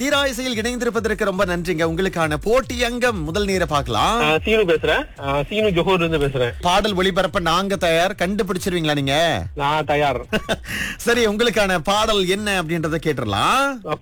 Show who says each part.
Speaker 1: தீரா இசையில் இணைந்திருப்பதற்கு ரொம்ப நன்றிங்க. உங்களுக்கான போட்டி அங்கம் முதல் நேர பார்க்கலாம்.
Speaker 2: சீனு பேசுறேன். சீனு ஜோஹூர்ல இருந்து பேசுறேன்.
Speaker 1: பாடல் ஒளிபரப்ப நாங்க தயார். கண்டுபிடிச்சிருவீங்களா நீங்க?
Speaker 2: நான் தயார்.
Speaker 1: சரி, உங்களுக்கான பாடல் என்ன அப்படின்றத கேட்டுறலாம்.